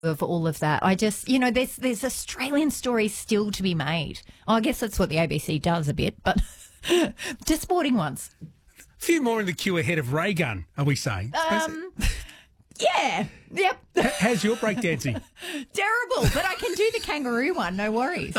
of all of that. I just, there's Australian stories still to be made. I guess that's what the ABC does a bit, but just sporting ones. A few more in the queue ahead of Ray Gun, are we saying? Yeah. Yep. How's your breakdancing? Terrible, but I can do the kangaroo one, no worries.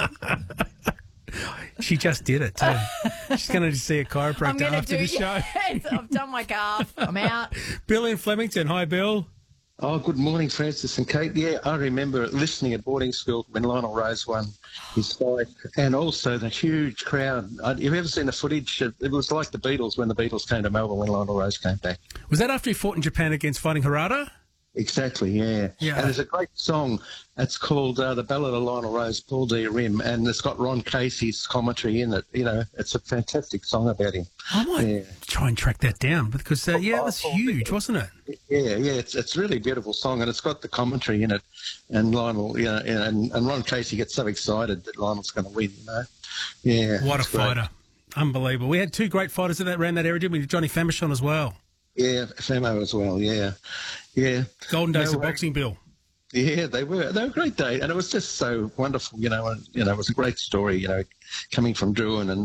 She just did it too. She's going to see a chiropractor after the show. Yes, I've done my calf. I'm out. Bill in Flemington. Hi, Bill. Oh, good morning, Francis and Kate. Yeah, I remember listening at boarding school when Lionel Rose won his fight, and also the huge crowd. Have you ever seen the footage? It was like the Beatles when the Beatles came to Melbourne when Lionel Rose came back. Was that after he fought in Japan against Fighting Harada? Exactly, yeah. Yeah. And there's a great song. It's called The Ballad of Lionel Rose, Paul D. Rim, and it's got Ron Casey's commentary in it. It's a fantastic song about him. I might try and track that down because, it was huge, wasn't it? Yeah, it's a really beautiful song, and it's got the commentary in it. And Lionel, and Ron Casey gets so excited that Lionel's going to win, Yeah. What a fighter. Unbelievable. We had two great fighters that ran that area, didn't we? Johnny Famechon as well. Yeah, Famo as well, yeah. Golden days of boxing, Bill. Yeah, they were a great day, and it was just so wonderful, and it was a great story, coming from Druin, and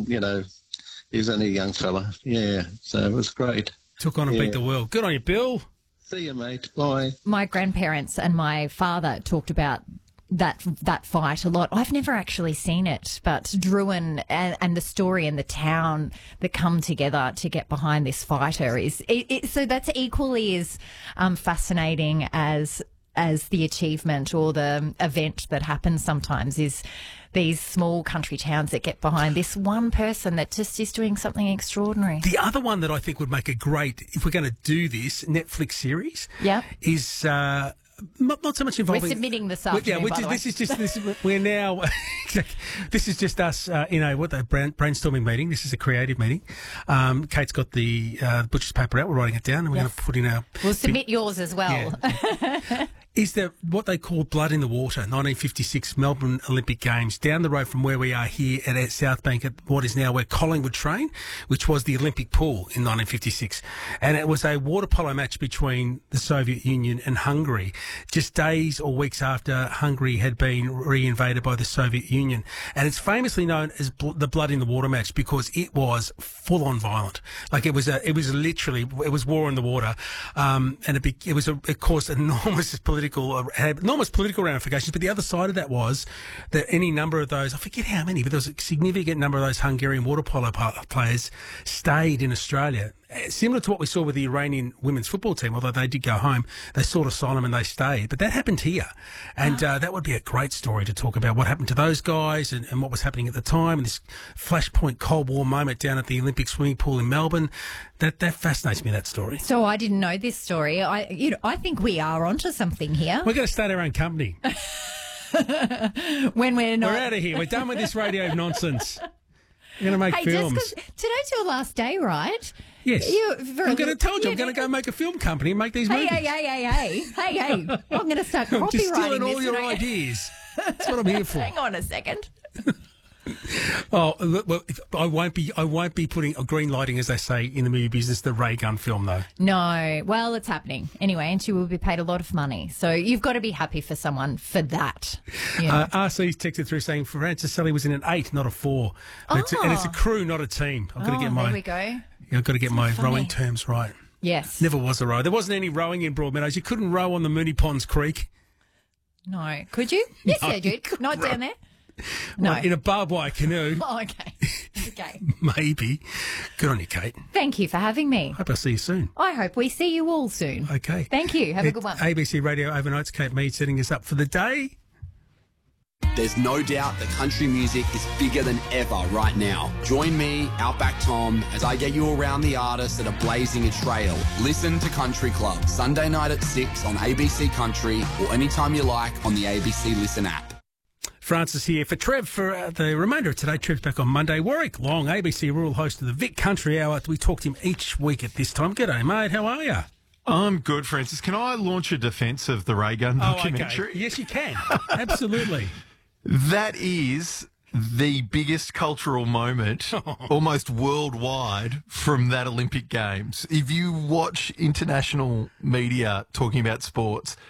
he was only a young fella, so it was great. Took on and beat the world. Good on you, Bill. See you, mate. Bye. My grandparents and my father talked about that fight a lot. I've never actually seen it, but Druin and the story and the town that come together to get behind this fighter is so that's equally as fascinating as the achievement or the event that happens sometimes is these small country towns that get behind this one person that just is doing something extraordinary. The other one that I think would make a great, if we're going to do this, Netflix series, is not so much involving. We're submitting this afternoon, by the way. We're now. This is just us. Brainstorming meeting. This is a creative meeting. Kate's got the butcher's paper out. We're writing it down, and we're going to put in our. We'll submit yours as well. Yeah. Is there what they call Blood in the Water, 1956 Melbourne Olympic Games, down the road from where we are here at South Bank at what is now where Collingwood train, which was the Olympic pool in 1956. And it was a water polo match between the Soviet Union and Hungary, just days or weeks after Hungary had been reinvaded by the Soviet Union. And it's famously known as the Blood in the Water match because it was full-on violent. Like it was war in the water. And it caused had enormous political ramifications, but the other side of that was that any number of those, I forget how many, but there was a significant number of those Hungarian water polo players stayed in Australia. Similar to what we saw with the Iranian women's football team, although they did go home, they sought asylum and they stayed. But that happened here. And that would be a great story to talk about what happened to those guys and what was happening at the time and this flashpoint Cold War moment down at the Olympic swimming pool in Melbourne. That fascinates me, that story. So I didn't know this story. I think we are onto something here. We're going to start our own company. When we're not. We're out of here. We're done with this radio nonsense. We're going to make films. Today's your last day, right? Yes. I'm going to tell you, I'm going to go make a film company and make these movies. Hey. I'm going to start copywriting this. I'm just stealing all your ideas. That's what I'm here for. Hang on a second. Well, I won't be putting a green lighting, as they say in the movie business, the Ray Gun film, though. No. Well, it's happening. Anyway, and she will be paid a lot of money. So you've got to be happy for someone for that. RC's texted through saying Francis Sully was in an 8, not a 4. And it's a crew, not a team. I've got to get there we go. I've got to get my rowing terms right. Yes. Never was a row. There wasn't any rowing in Broadmeadows. You couldn't row on the Moonee Ponds Creek. No. Could you? Yes, you did. Not down there. No. Well, in a barbed wire canoe. Oh, okay. Okay. Maybe. Good on you, Kate. Thank you for having me. Hope I'll see you soon. I hope we see you all soon. Okay. Thank you. Have a good one. ABC Radio Overnight's Kate Mead setting us up for the day. There's no doubt that country music is bigger than ever right now. Join me, Outback Tom, as I get you around the artists that are blazing a trail. Listen to Country Club, Sunday night at 6 on ABC Country or anytime you like on the ABC Listen app. Francis here for Trev for the remainder of today. Trev's back on Monday. Warwick Long, ABC rural host of the Vic Country Hour. We talk to him each week at this time. G'day, mate. How are you? I'm good, Francis. Can I launch a defence of the Ray Gun documentary? Okay. Yes, you can. Absolutely. That is the biggest cultural moment, almost worldwide, from that Olympic Games. If you watch international media talking about sports,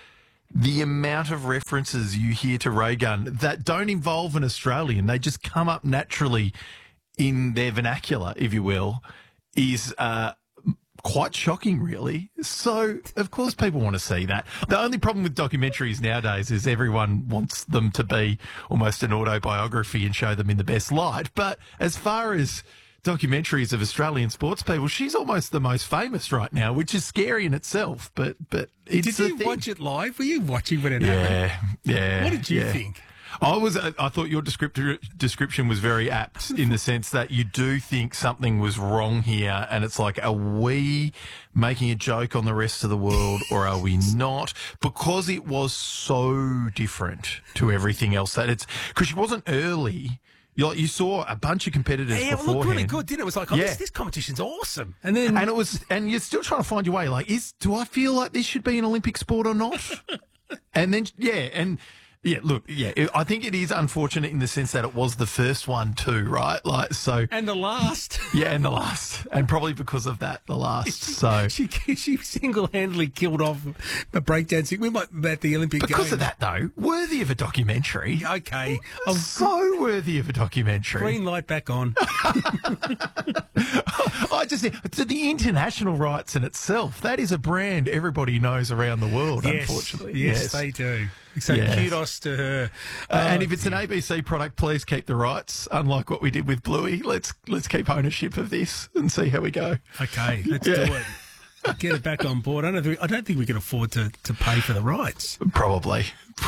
the amount of references you hear to ray gun that don't involve an Australian, they just come up naturally in their vernacular, if you will, is quite shocking, really. So, of course, people want to see that. The only problem with documentaries nowadays is everyone wants them to be almost an autobiography and show them in the best light. But as far as documentaries of Australian sports people, she's almost the most famous right now, which is scary in itself. But it's Did you watch it live? Were you watching when it happened? Yeah. What did you think? I thought your description was very apt in the sense that you do think something was wrong here, and it's like, are we making a joke on the rest of the world or are we not? Because it was so different to everything else. Because she wasn't early. You saw a bunch of competitors beforehand. Yeah, it looked really good, didn't it? It was like, this competition's awesome. And you're still trying to find your way. Like, do I feel like this should be an Olympic sport or not? And then, I think it is unfortunate in the sense that it was the first one too, right? Like, so. And the last. Yeah, and the last. And probably because of that, the last. So. She single-handedly killed off the breakdancing. We might bet the Olympic Games. Because of that, though, worthy of a documentary. Okay. So worthy of a documentary. Green light back on. I just think, to the international rights in itself, that is a brand everybody knows around the world, unfortunately. Yes, they do. So kudos to her. And if it's an ABC product, please keep the rights. Unlike what we did with Bluey, let's keep ownership of this and see how we go. Okay, let's do it. Get it back on board. I don't think we can afford to pay for the rights. Probably,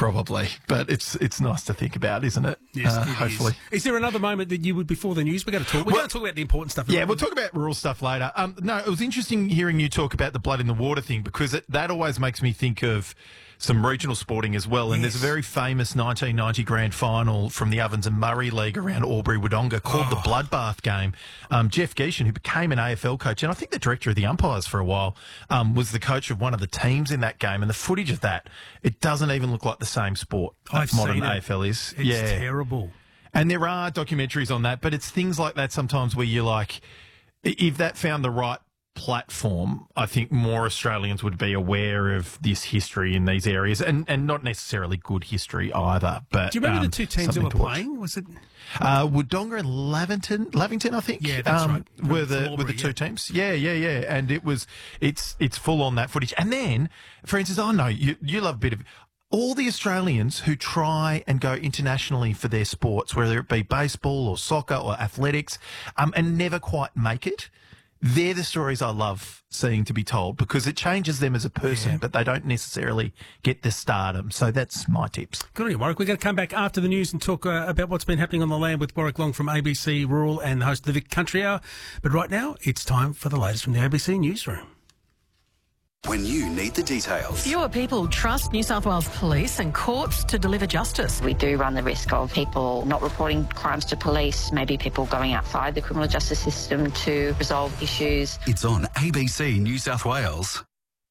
but it's nice to think about, isn't it? Yes, hopefully. Is there another moment that you would before the news? We're going to talk about the important stuff. Yeah, we'll talk about rural stuff later. No, it was interesting hearing you talk about the blood in the water thing because that always makes me think of some regional sporting as well. And there's a very famous 1990 grand final from the Ovens and Murray League around Albury-Wodonga called the Bloodbath Game. Jeff Geeshan, who became an AFL coach, and I think the director of the umpires for a while, was the coach of one of the teams in that game. And the footage of that, it doesn't even look like the same sport that modern AFL is. It's terrible. And there are documentaries on that, but it's things like that sometimes where you're like, if that found the right platform, I think more Australians would be aware of this history in these areas, and not necessarily good history either. But do you remember the two teams that were playing? Was it Wodonga and Lavington, I think. Yeah, that's right. Were the two teams. Yeah. And it's full on that footage. And then, for instance, I know you love a bit of all the Australians who try and go internationally for their sports, whether it be baseball or soccer or athletics, and never quite make it. They're the stories I love seeing to be told because it changes them as a person, but they don't necessarily get the stardom. So that's my tips. Good on you, Warwick. We're going to come back after the news and talk about what's been happening on the land with Warwick Long from ABC Rural and the host of the Vic Country Hour. But right now, it's time for the latest from the ABC Newsroom. When you need the details. Fewer people trust New South Wales police and courts to deliver justice. We do run the risk of people not reporting crimes to police, maybe people going outside the criminal justice system to resolve issues. It's on ABC New South Wales.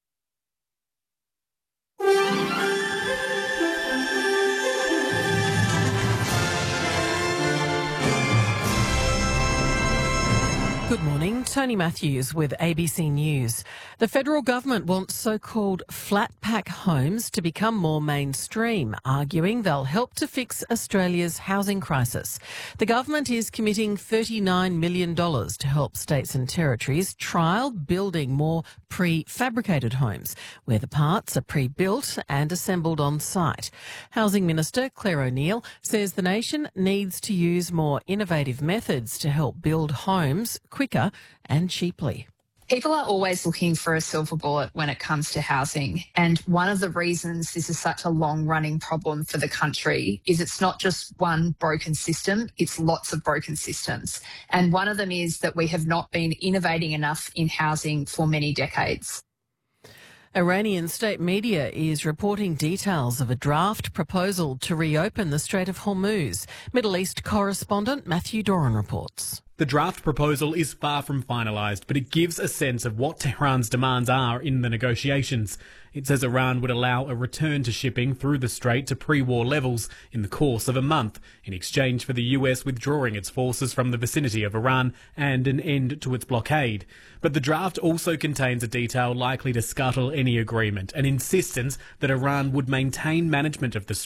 Good morning, Tony Matthews with ABC News. The federal government wants so-called flat pack homes to become more mainstream, arguing they'll help to fix Australia's housing crisis. The government is committing $39 million to help states and territories trial building more prefabricated homes, where the parts are pre-built and assembled on site. Housing Minister Claire O'Neil says the nation needs to use more innovative methods to help build homes quicker and cheaply. People are always looking for a silver bullet when it comes to housing. And one of the reasons this is such a long-running problem for the country is it's not just one broken system, it's lots of broken systems. And one of them is that we have not been innovating enough in housing for many decades. Iranian state media is reporting details of a draft proposal to reopen the Strait of Hormuz. Middle East correspondent Matthew Doran reports. The draft proposal is far from finalised, but it gives a sense of what Tehran's demands are in the negotiations. It says Iran would allow a return to shipping through the strait to pre-war levels in the course of a month, in exchange for the US withdrawing its forces from the vicinity of Iran and an end to its blockade. But the draft also contains a detail likely to scuttle any agreement, an insistence that Iran would maintain management of the strait